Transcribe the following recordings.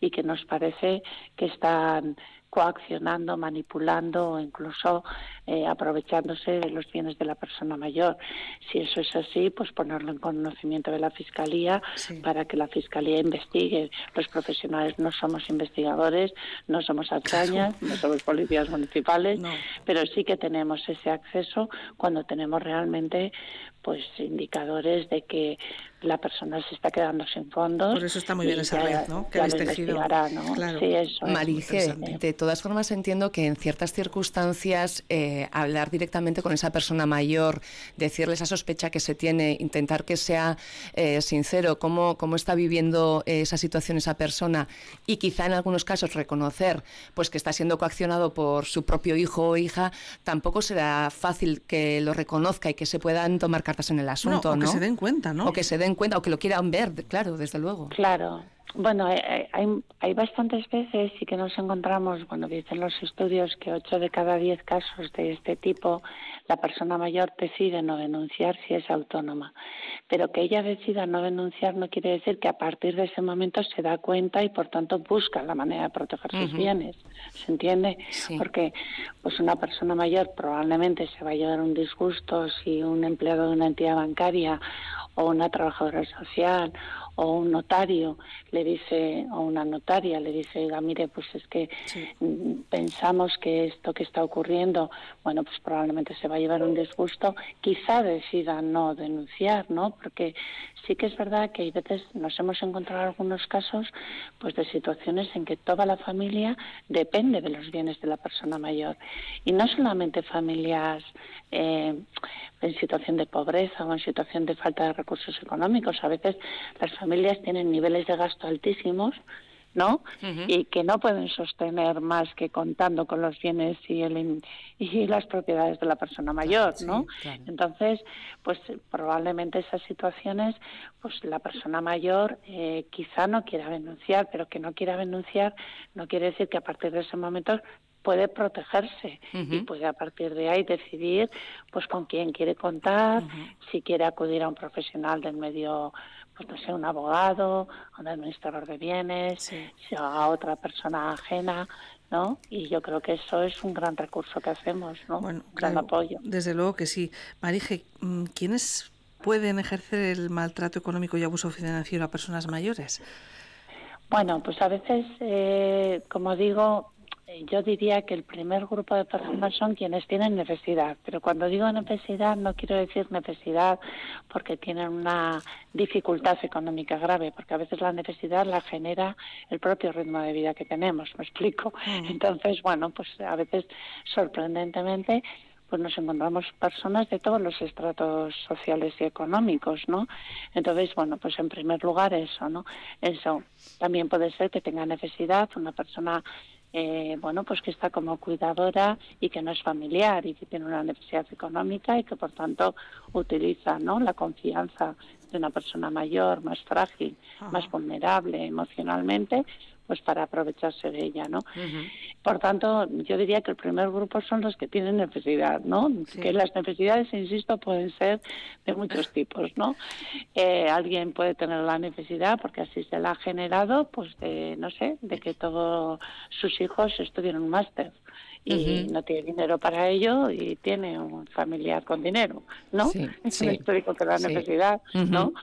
y que nos parece que están coaccionando, manipulando o incluso aprovechándose de los bienes de la persona mayor. Si eso es así, pues ponerlo en conocimiento de la Fiscalía para que la Fiscalía investigue. Los profesionales no somos investigadores, no somos arcañas, no somos policías municipales, pero sí que tenemos ese acceso cuando tenemos realmente pues indicadores de que la persona se está quedando sin fondos. Por eso está muy bien esa red, ¿no? Que habéis tejido. ¿No? Claro. Sí, eso Marije, de todas formas entiendo que en ciertas circunstancias hablar directamente con esa persona mayor, decirle esa sospecha que se tiene, intentar que sea sincero, cómo está viviendo esa situación esa persona, y quizá en algunos casos reconocer pues que está siendo coaccionado por su propio hijo o hija, tampoco será fácil que lo reconozca y que se puedan tomar cartas en el asunto, ¿no? O que se den cuenta, ¿no? O que se den cuenta, o que lo quieran ver, claro, desde luego. Claro. Bueno, hay bastantes veces sí que nos encontramos, bueno, dicen los estudios que 8 de cada 10 casos de este tipo, la persona mayor decide no denunciar si es autónoma. Pero que ella decida no denunciar no quiere decir que a partir de ese momento se da cuenta y por tanto busca la manera de proteger sus bienes. ¿Se entiende? Sí. Porque pues una persona mayor probablemente se va a llevar un disgusto si un empleado de una entidad bancaria o una trabajadora social o un notario le dice, o una notaria le dice, oiga, mire, pues es que pensamos que esto que está ocurriendo, bueno, pues probablemente se va a llevar un disgusto, quizá decida no denunciar, ¿no? Porque sí que es verdad que hay veces nos hemos encontrado algunos casos pues de situaciones en que toda la familia depende de los bienes de la persona mayor, y no solamente familias en situación de pobreza o en situación de falta de recursos económicos. A veces las familias tienen niveles de gasto altísimos, ¿no? Y que no pueden sostener más que contando con los bienes y las propiedades de la persona mayor, ¿no? Claro. Entonces, pues probablemente esas situaciones, pues la persona mayor quizá no quiera denunciar, pero que no quiera denunciar no quiere decir que a partir de ese momento puede protegerse y puede a partir de ahí decidir pues con quién quiere contar, si quiere acudir a un profesional del medio, pues no sé, un abogado, un administrador de bienes, si a otra persona ajena, ¿no? Y yo creo que eso es un gran recurso que hacemos, ¿no? Bueno, un gran apoyo. Desde luego que sí. Marije, ¿quiénes pueden ejercer el maltrato económico y abuso financiero a personas mayores? Bueno, pues a veces, como digo, yo diría que el primer grupo de personas son quienes tienen necesidad, pero cuando digo necesidad no quiero decir necesidad porque tienen una dificultad económica grave, porque a veces la necesidad la genera el propio ritmo de vida que tenemos, ¿me explico? Entonces, bueno, pues a veces sorprendentemente pues nos encontramos personas de todos los estratos sociales y económicos, ¿no? Entonces, bueno, pues en primer lugar eso, ¿no? Eso. También puede ser que tenga necesidad una persona bueno, pues que está como cuidadora y que no es familiar y que tiene una necesidad económica y que por tanto utiliza, ¿no?, la confianza de una persona mayor, más frágil, más vulnerable emocionalmente, pues para aprovecharse de ella, ¿no? Por tanto, yo diría que el primer grupo son los que tienen necesidad, ¿no? Que las necesidades, insisto, pueden ser de muchos tipos, ¿no? Alguien puede tener la necesidad, porque así se la ha generado, pues de, no sé, de que todos sus hijos estudien un máster y no tiene dinero para ello y tiene un familiar con dinero, ¿no? Es un histórico que la necesidad, ¿no?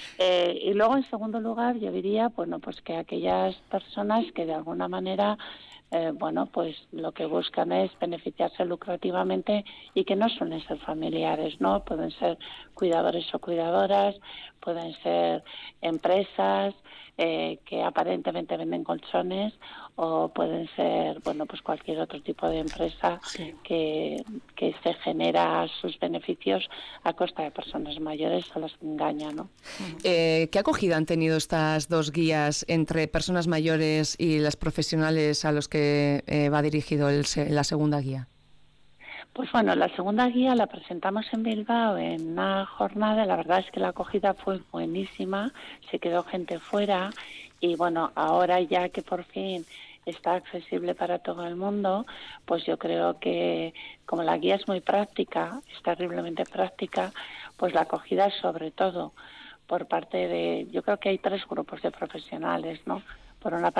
Y luego, en segundo lugar, yo diría, bueno, pues que aquellas personas que de alguna manera bueno, pues lo que buscan es beneficiarse lucrativamente y que no suelen ser familiares, ¿no? Pueden ser cuidadores o cuidadoras, pueden ser empresas que aparentemente venden colchones, o pueden ser, bueno, pues cualquier otro tipo de empresa que se genera sus beneficios a costa de personas mayores a las que engaña, ¿no? ¿Qué acogida han tenido estas dos guías entre personas mayores y las profesionales a los que va dirigido la segunda guía? Pues bueno, la segunda guía la presentamos en Bilbao en una jornada. La verdad es que la acogida fue buenísima, se quedó gente fuera y bueno, ahora ya que por fin está accesible para todo el mundo, pues yo creo que como la guía es muy práctica, es terriblemente práctica, pues la acogida sobre todo por parte de, yo creo que hay tres grupos de profesionales, ¿no? Por una